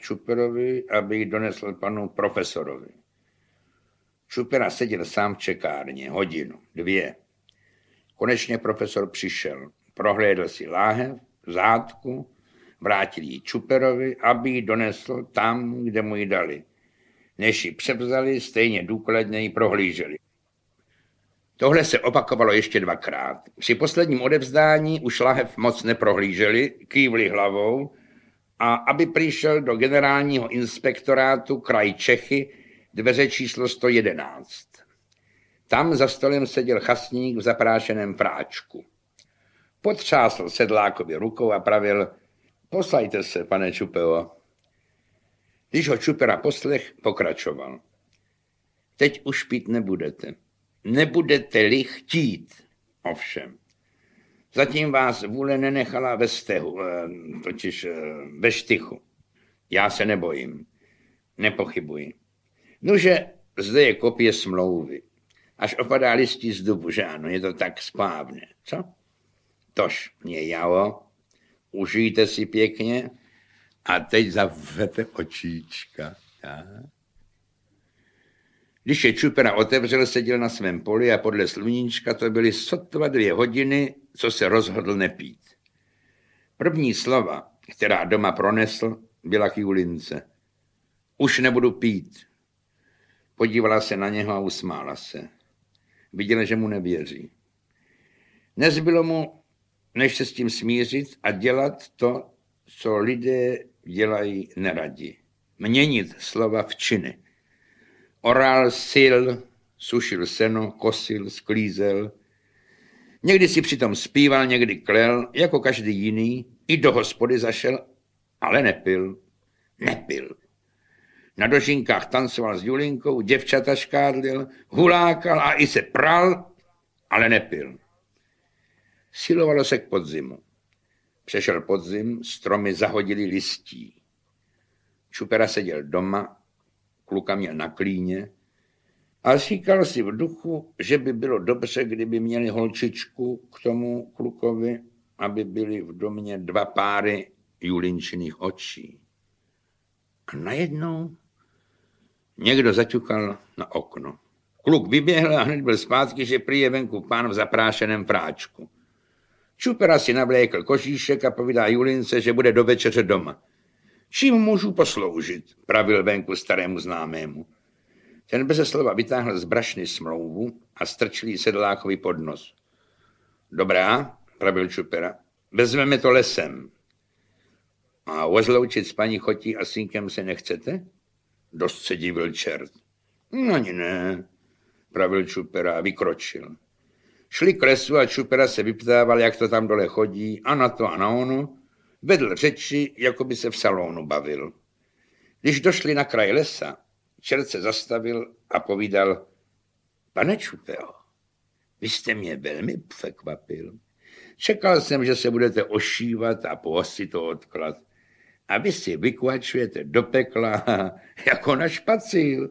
Čuperovi, aby ji donesl panu profesorovi. Čupera seděl sám v čekárně, hodinu, 2. Konečně profesor přišel, prohlédl si láhev, zátku, vrátil ji Čuperovi, aby ji donesl tam, kde mu ji dali. Než ji převzali, stejně důkladně ji prohlíželi. Tohle se opakovalo ještě 2krát. Při posledním odevzdání už láhev moc neprohlíželi, kývli hlavou a aby přišel do generálního inspektorátu kraj Čechy, dveře číslo 111. Tam za stolem seděl chasník v zaprášeném fráčku. Potřásl sedlákovi rukou a pravil: poslajte se, pane Čupeo. Když ho Čupera poslech, pokračoval: teď už pít nebudete. Nebudete-li chtít, ovšem. Zatím vás vůle nenechala ve stehu, totiž ve štychu. Já se nebojím, nepochybuji. Nože, zde je kopie smlouvy. Až opadá listí z dubu, že ano, je to tak správně, co? Tož mě jalo, užijte si pěkně a teď zavřete očíčka. Ja? Když je Čupera otevřel, seděl na svém poli a podle sluníčka to byly sotva 2 hodiny, co se rozhodl nepít. První slova, která doma pronesl, byla k Julince. Už nebudu pít. Podívala se na něho a usmála se. Viděla, že mu nevěří. Nezbylo mu, než se s tím smířit a dělat to, co lidé dělají neradi. Měnit slova v činy. Oral sil, sušil seno, kosil, sklízel. Někdy si přitom zpíval, někdy klel, jako každý jiný. I do hospody zašel, ale nepil. Nepil. Na dožinkách tancoval s Julinkou, děvčata škádlil, hulákal a i se pral, ale nepil. Silovalo se k podzimu. Přešel podzim, stromy zahodili listí. Čupera seděl doma, kluka měl na klíně a říkal si v duchu, že by bylo dobře, kdyby měli holčičku k tomu klukovi, aby byly v domě 2 páry Julinčiných očí. A najednou někdo zaťukal na okno. Kluk vyběhl a hned byl zpátky, že prý je venku pán v zaprášeném fráčku. Čupera si navlékl kožíšek a povídá Julince, že bude do večeře doma. Čím můžu posloužit, pravil venku starému známému. Ten beze slova vytáhl z brašny smlouvu a strčil jí sedlákovi pod nos. Dobrá, pravil Čupera, vezmeme to lesem. A ozloučit s paní Chotí a synkem se nechcete? Dost se divil čert. No ani ne, pravil Čupera a vykročil. Šli k lesu a Čupera se vyptával, jak to tam dole chodí, a na to a na ono. Vedl řeči, jako by se v salonu bavil. Když došli na kraj lesa, čert se zastavil a povídal: pane Čupeo, vy jste mě velmi překvapil. Čekal jsem, že se budete ošívat a pohostit to odklad. A vy si vykvačujete do pekla jako na špacíl.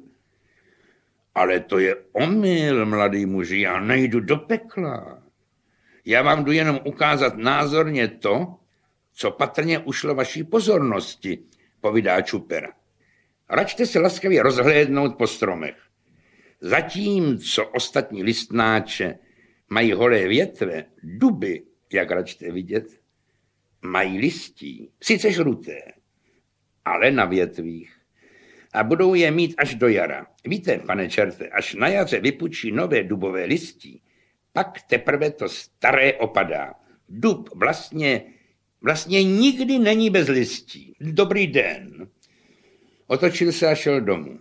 Ale to je omyl, mladý muži, já nejdu do pekla. Já vám jdu jenom ukázat názorně to, co patrně ušlo vaší pozornosti, povídá Čupera. Račte se laskavě rozhlédnout po stromech. Zatímco ostatní listnáče mají holé větve, duby, jak račte vidět, mají listí, sice žluté, ale na větvích. A budou je mít až do jara. Víte, pane čerte, až na jaře vypučí nové dubové listí, pak teprve to staré opadá. Dub vlastně nikdy není bez listí. Dobrý den. Otočil se a šel domů.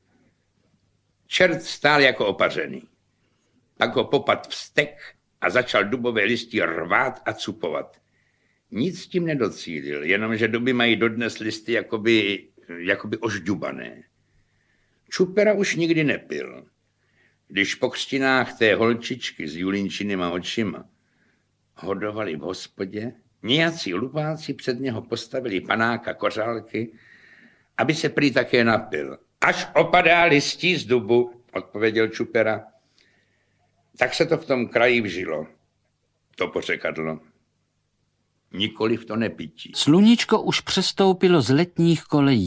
Čert stál jako opařený. Pak ho popad vztek a začal dubové listí rvát a cupovat. Nic s tím nedocílil, jenomže duby mají dodnes listy jakoby ožďubané. Čupera už nikdy nepil. Když po křtinách té holčičky s Julinčinýma očima hodovali v hospodě, nějací lupáci před něho postavili panáka kořálky, aby se prý také napil. Až opadá listí z dubu, odpověděl Čupera. Tak se to v tom kraji vžilo, to pořekadlo. Nikoliv to nepití. Sluníčko už přestoupilo z letních kolejí.